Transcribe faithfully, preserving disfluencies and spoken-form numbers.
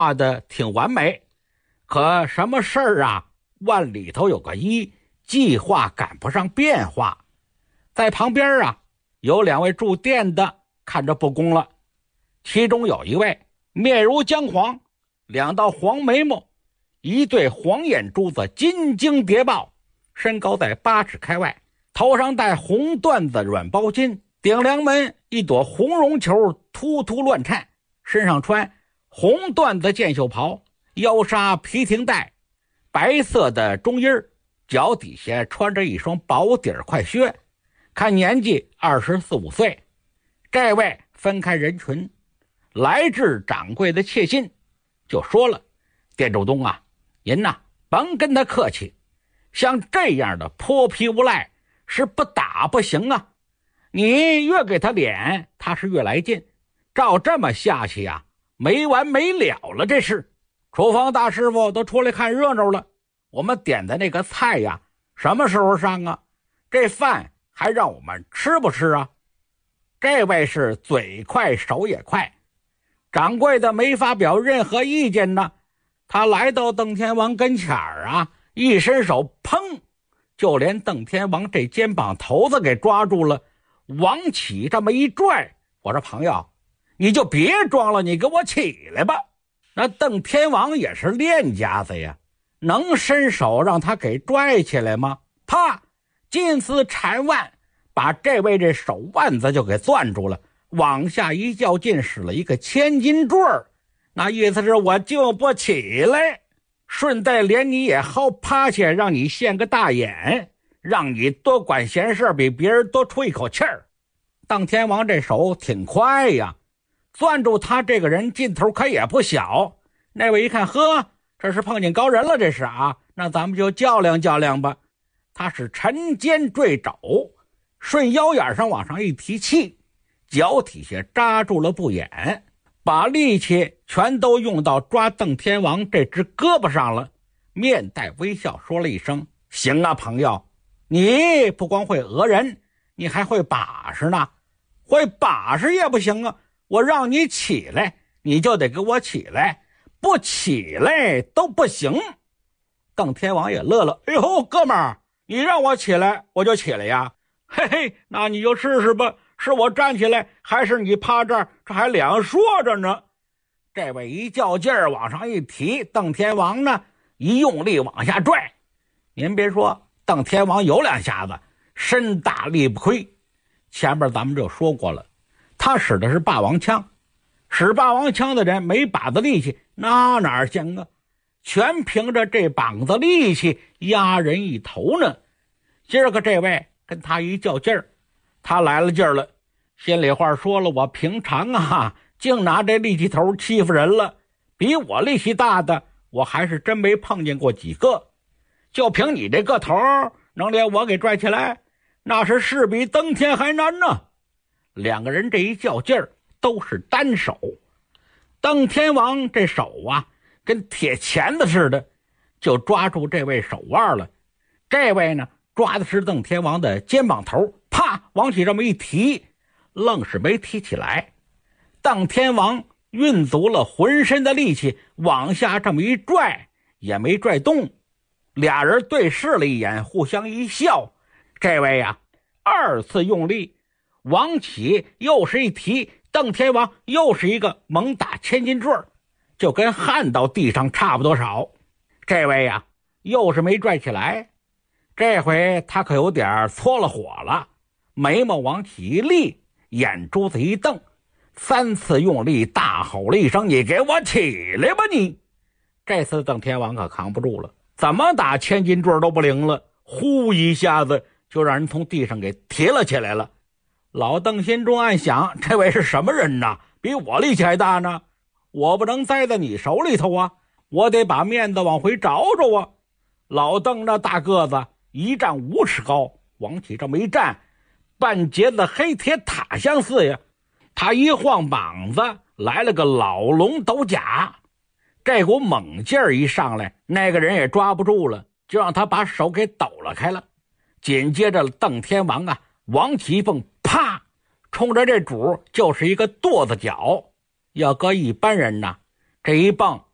画的挺完美，可什么事儿啊，万里头有个一，计划赶不上变化。在旁边啊，有两位住店的看着不公了，其中有一位面如姜黄，两道黄眉毛，一对黄眼珠子金睛谍报，身高在八尺开外，头上戴红缎子软包巾，顶梁门一朵红绒球突突乱颤，身上穿红缎子箭袖袍，腰纱皮停带，白色的中衣，脚底下穿着一双薄底儿快靴，看年纪二十四五岁。这位分开人群，来至掌柜的切心，就说了：店主东啊，您呐甭跟他客气，像这样的泼皮无赖是不打不行啊，你越给他脸他是越来劲，照这么下去呀、啊，没完没了了。这是厨房大师傅都出来看热闹了，我们点的那个菜呀什么时候上啊？这饭还让我们吃不吃啊？这位是嘴快手也快，掌柜的没发表任何意见呢，他来到邓天王跟前儿啊，一伸手砰，就连邓天王这肩膀头子给抓住了，往起这么一拽。我说朋友，你就别装了，你给我起来吧。那邓天王也是练家子呀，能伸手让他给拽起来吗？啪，金丝缠腕把这位这手腕子就给攥住了，往下一较劲，使了一个千斤坠儿，那意思是我就不起来，顺带连你也薅趴下，让你现个大眼，让你多管闲事，比别人多出一口气儿。邓天王这手挺快呀，攥住他这个人劲头可也不小。那位一看，呵，这是碰见高人了，这是啊，那咱们就较量较量吧。他是沉肩坠肘，顺腰眼上往上一提气，脚底下扎住了布眼，把力气全都用到抓邓天王这只胳膊上了，面带微笑说了一声：行啊朋友，你不光会讹人，你还会把式呢。会把式也不行啊，我让你起来你就得给我起来，不起来都不行。邓天王也乐了，哎呦哥们儿，你让我起来我就起来呀，嘿嘿，那你就试试吧，是我站起来还是你趴这儿，这还两说着呢。这位一较劲儿往上一提，邓天王呢一用力往下拽。您别说，邓天王有两下子，身大力不亏。前面咱们就说过了，他使的是霸王枪，使霸王枪的人没把子力气那哪行啊，全凭着这膀子力气压人一头呢。今儿个这位跟他一较劲儿，他来了劲儿了，心里话说了，我平常啊净拿这力气头欺负人了，比我力气大的我还是真没碰见过几个，就凭你这个头能连我给拽起来，那是是比登天还难呢。两个人这一较劲儿都是单手，邓天王这手啊跟铁钳子似的，就抓住这位手腕了。这位呢抓的是邓天王的肩膀头，啪往起这么一提，愣是没提起来。邓天王运足了浑身的力气往下这么一拽，也没拽动。俩人对视了一眼，互相一笑。这位呀、啊、二次用力往起又是一提，邓天王又是一个猛打千斤坠，就跟焊到地上差不多少。这位呀、啊、又是没拽起来，这回他可有点搓了火了，眉毛往起一立，眼珠子一瞪，三次用力大吼了一声：你给我起来吧你！这次邓天王可扛不住了，怎么打千斤坠都不灵了，呼一下子就让人从地上给提了起来了。老邓心中暗想，这位是什么人呢？比我力气还大呢，我不能栽在你手里头啊，我得把面子往回找找啊。老邓那大个子一丈五尺高，往起这么一站，半截子黑铁塔相似呀。他一晃膀子，来了个老龙斗甲，这股猛劲儿一上来，那个人也抓不住了，就让他把手给抖了开了。紧接着邓天王啊往起一蹦，啪，冲着这主就是一个跺子脚。要搁一般人呢，这一蹦